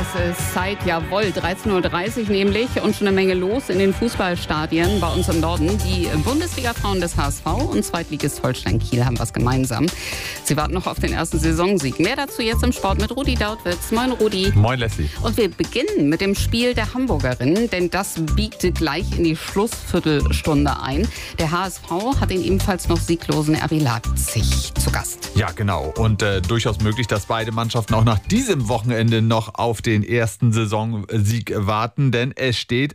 ist Zeit, jawohl, 13.30 Uhr nämlich und schon eine Menge los in den Fußballstadien bei uns im Norden. Die Bundesliga-Frauen des HSV und Zweitligist Holstein Kiel haben was gemeinsam. Sie warten noch auf den ersten Saisonsieg. Mehr dazu jetzt im Sport mit Rudi Dautwitz. Moin Rudi. Moin Leslie. Und wir beginnen mit dem Spiel der Hamburgerinnen, denn das biegt gleich in die Schlussviertelstunde ein. Der HSV hat den ebenfalls noch sieglosen RB Leipzig zu Gast. Ja, genau. Und durchaus möglich, dass beide Mannschaften auch nach diesem Wochenende noch auf den ersten Saisonsieg warten, denn es steht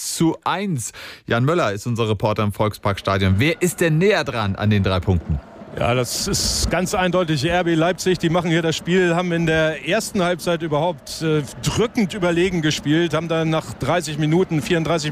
1:1. Jan Möller ist unser Reporter im Volksparkstadion. Wer ist denn näher dran an den 3 Punkten? Ja, das ist ganz eindeutig RB Leipzig. Die machen hier das Spiel, haben in der ersten Halbzeit überhaupt drückend überlegen gespielt, haben dann nach 34 Minuten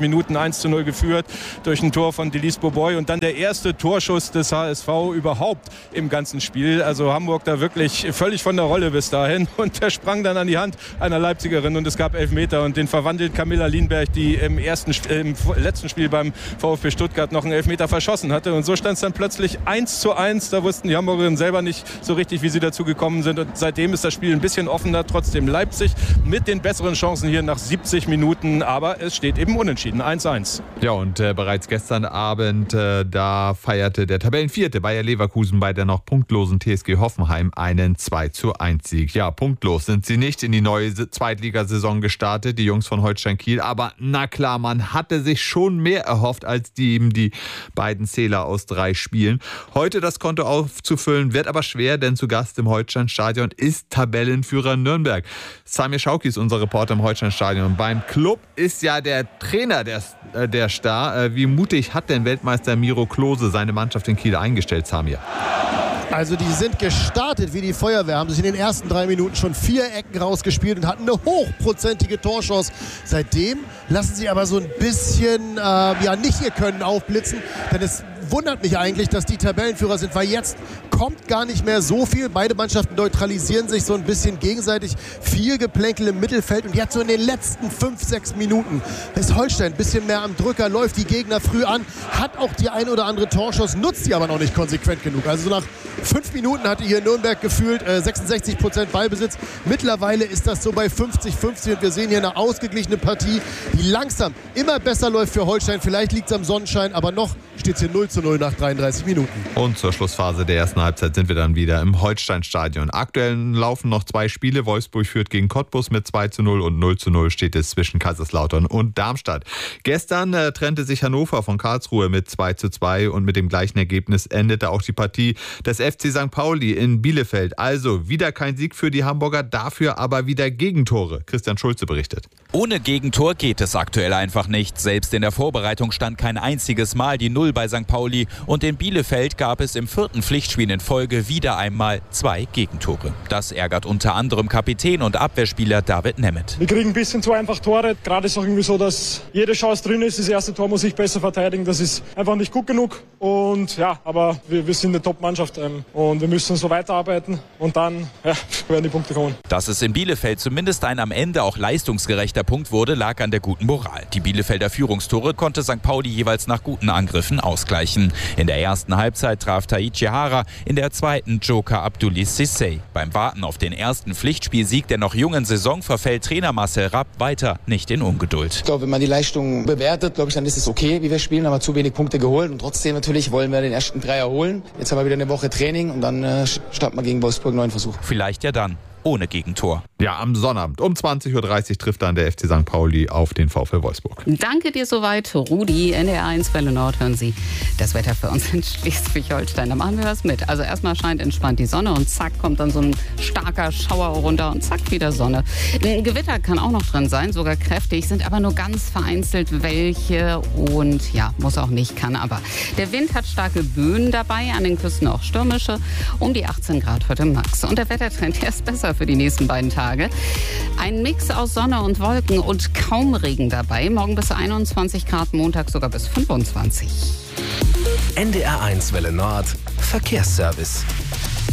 1:0 geführt durch ein Tor von Delis Boboy und dann der erste Torschuss des HSV überhaupt im ganzen Spiel. Also Hamburg da wirklich völlig von der Rolle bis dahin und der sprang dann an die Hand einer Leipzigerin und es gab Elfmeter und den verwandelt Camilla Lienberg, die im letzten Spiel beim VfB Stuttgart noch einen Elfmeter verschossen hatte und so stand es dann plötzlich 1:1. Da wussten die Hamburgerinnen selber nicht so richtig, wie sie dazu gekommen sind. Und seitdem ist das Spiel ein bisschen offener. Trotzdem Leipzig mit den besseren Chancen hier nach 70 Minuten. Aber es steht eben unentschieden. 1:1. Ja, und bereits gestern Abend, da feierte der Tabellenvierte Bayer Leverkusen bei der noch punktlosen TSG Hoffenheim einen 2:1-Sieg. Ja, punktlos sind sie nicht in die neue Zweitligasaison gestartet, die Jungs von Holstein Kiel. Aber na klar, man hatte sich schon mehr erhofft als die beiden Zähler aus 3 Spielen. Heute das Konto aufzufüllen, wird aber schwer, denn zu Gast im Holsteinstadion ist Tabellenführer Nürnberg. Samir Schauki ist unser Reporter im Holsteinstadion. Beim Club ist ja der Trainer der Star. Wie mutig hat denn Weltmeister Miro Klose seine Mannschaft in Kiel eingestellt, Samir? Also die sind gestartet wie die Feuerwehr, haben sich in den ersten 3 Minuten schon 4 Ecken rausgespielt und hatten eine hochprozentige Torchance. Seitdem lassen sie aber so ein bisschen nicht ihr Können aufblitzen, denn es wundert mich eigentlich, dass die Tabellenführer sind, weil jetzt kommt gar nicht mehr so viel. Beide Mannschaften neutralisieren sich so ein bisschen gegenseitig. Viel Geplänkel im Mittelfeld und jetzt so in den letzten 5-6 Minuten ist Holstein ein bisschen mehr am Drücker, läuft die Gegner früh an, hat auch die ein oder andere Torchance, nutzt sie aber noch nicht konsequent genug. Also so nach 5 Minuten hatte hier Nürnberg gefühlt 66% Ballbesitz. Mittlerweile ist das so bei 50-50 und wir sehen hier eine ausgeglichene Partie, die langsam immer besser läuft für Holstein. Vielleicht liegt es am Sonnenschein, aber noch steht es hier 0:0 nach 33 Minuten. Und zur Schlussphase der ersten Halbzeit sind wir dann wieder im Holsteinstadion. Aktuell laufen noch 2 Spiele. Wolfsburg führt gegen Cottbus mit 2:0 und 0:0 steht es zwischen Kaiserslautern und Darmstadt. Gestern trennte sich Hannover von Karlsruhe mit 2:2 und mit dem gleichen Ergebnis endete auch die Partie des FC St. Pauli in Bielefeld. Also wieder kein Sieg für die Hamburger, dafür aber wieder Gegentore. Christian Schulze berichtet. Ohne Gegentor geht es aktuell einfach nicht. Selbst in der Vorbereitung stand kein einziges Mal die 0 bei St. Pauli. Und in Bielefeld gab es im 4. Pflichtspiel in Folge wieder einmal 2 Gegentore. Das ärgert unter anderem Kapitän und Abwehrspieler David Nemeth. Wir kriegen ein bisschen zu einfach Tore. Gerade ist es auch irgendwie so, dass jede Chance drin ist. Das erste Tor muss ich besser verteidigen. Das ist einfach nicht gut genug. Und ja, aber wir sind eine Top-Mannschaft und wir müssen so weiterarbeiten. Und dann werden die Punkte kommen. Dass es in Bielefeld zumindest ein am Ende auch leistungsgerechter Punkt wurde, lag an der guten Moral. Die Bielefelder Führungstore konnte St. Pauli jeweils nach guten Angriffen ausgleichen. In der ersten Halbzeit traf Taichi Hara, in der zweiten Joker Abdulis Sissay. Beim Warten auf den ersten Pflichtspielsieg der noch jungen Saison verfällt Trainer Marcel Rapp weiter nicht in Ungeduld. Ich glaube, wenn man die Leistung bewertet, dann ist es okay, wie wir spielen, haben wir zu wenig Punkte geholt und trotzdem natürlich wollen wir den ersten Dreier holen. Jetzt haben wir wieder eine Woche Training und dann starten wir gegen Wolfsburg einen neuen Versuch. Vielleicht ja dann ohne Gegentor. Ja, am Sonnabend um 20:30 Uhr trifft dann der FC St. Pauli auf den VfL Wolfsburg. Danke dir soweit, Rudi. NDR 1 Welle Nord hören Sie das Wetter für uns in Schleswig-Holstein. Da machen wir was mit. Also erstmal scheint entspannt die Sonne und zack kommt dann so ein starker Schauer runter und zack wieder Sonne. Ein Gewitter kann auch noch drin sein, sogar kräftig, sind aber nur ganz vereinzelt welche und ja, muss auch nicht, kann aber. Der Wind hat starke Böen dabei, an den Küsten auch stürmische, um die 18 Grad heute max. Und der Wettertrend, der ist besser für die nächsten beiden Tage. Ein Mix aus Sonne und Wolken und kaum Regen dabei. Morgen bis 21 Grad, Montag sogar bis 25. NDR 1 Welle Nord Verkehrsservice.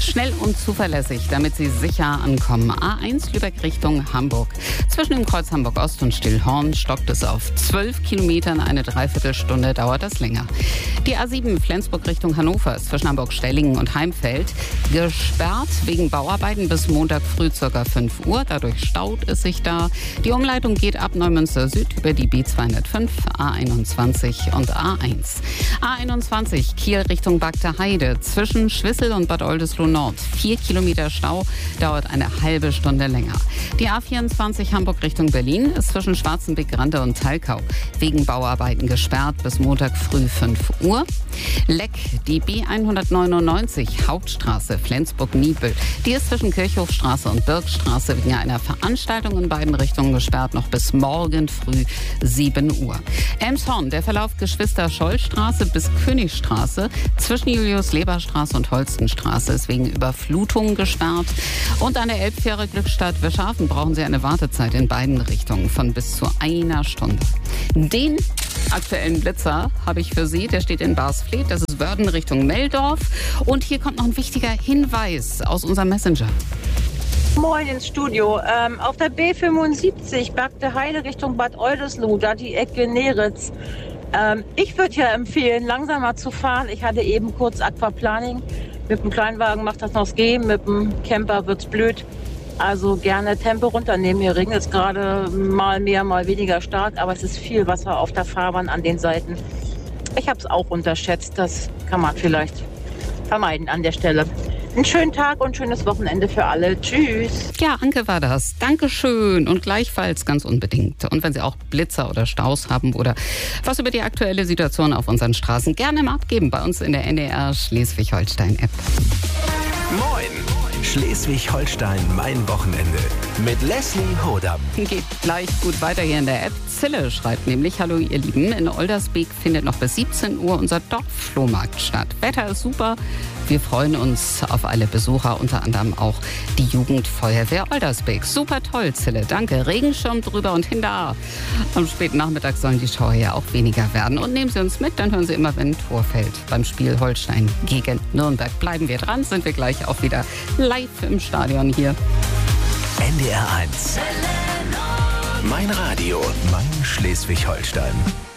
Schnell und zuverlässig, damit Sie sicher ankommen. A1 Lübeck Richtung Hamburg. Zwischen dem Kreuz Hamburg Ost und Stillhorn stockt es auf 12 Kilometern. Eine Dreiviertelstunde dauert das länger. Die A7 Flensburg Richtung Hannover ist zwischen Hamburg-Stellingen und Heimfeld gesperrt wegen Bauarbeiten bis Montag früh ca. 5 Uhr. Dadurch staut es sich da. Die Umleitung geht ab Neumünster Süd über die B205, A21 und A1. A21 Kiel Richtung Bagda Heide. Zwischen Schwissel und Bad Oldesloe Nord 4 Kilometer Stau, dauert eine halbe Stunde länger. Die A24 Hamburg Richtung Berlin ist zwischen Schwarzenbeck-Rande und Talkau wegen Bauarbeiten gesperrt bis Montag früh 5 Uhr. Leck, die B199 Hauptstraße Flensburg-Niebüll. Die ist zwischen Kirchhofstraße und Birkstraße wegen einer Veranstaltung in beiden Richtungen gesperrt, noch bis morgen früh 7 Uhr. Elmshorn, der Verlauf Geschwister-Scholl-Straße bis Königstraße zwischen Julius-Leber-Straße und Holstenstraße ist wegen Überflutung gesperrt. Und an der Elbfähre Glückstadt-Wischhafen brauchen Sie eine Wartezeit in beiden Richtungen von bis zu einer Stunde. Den aktuellen Blitzer habe ich für Sie, der steht in Barsfleet, das ist Wörden Richtung Meldorf. Und hier kommt noch ein wichtiger Hinweis aus unserem Messenger. Moin ins Studio. Auf der B75 Bagda Heide Richtung Bad Oldesloe, da die Ecke Neritz. Ich würde ja empfehlen, langsamer zu fahren. Ich hatte eben kurz Aquaplaning. Mit dem Kleinwagen macht das noch gehen, mit dem Camper wird's blöd. Also gerne Tempo runternehmen. Hier regnet es gerade mal mehr, mal weniger stark, aber es ist viel Wasser auf der Fahrbahn an den Seiten. Ich habe es auch unterschätzt. Das kann man vielleicht vermeiden an der Stelle. Einen schönen Tag und schönes Wochenende für alle. Tschüss. Ja, Anke war das. Dankeschön und gleichfalls ganz unbedingt. Und wenn Sie auch Blitzer oder Staus haben oder was über die aktuelle Situation auf unseren Straßen, gerne mal abgeben bei uns in der NDR Schleswig-Holstein-App. Moin! Schleswig-Holstein, mein Wochenende. Mit Leslie Hodam. Geht gleich gut weiter hier in der App. Zille schreibt nämlich: Hallo ihr Lieben, in Oldersbeek findet noch bis 17 Uhr unser Dorfflohmarkt statt. Wetter ist super. Wir freuen uns auf alle Besucher, unter anderem auch die Jugendfeuerwehr Oldersbeek. Super toll, Zille, danke. Regenschirm drüber und hinter. Am späten Nachmittag sollen die Schauer ja auch weniger werden. Und nehmen Sie uns mit, dann hören Sie immer, wenn ein Tor fällt. Beim Spiel Holstein gegen Nürnberg. Bleiben wir dran, sind wir gleich auch wieder live im Stadion hier. NDR 1. Mein Radio, mein Schleswig-Holstein.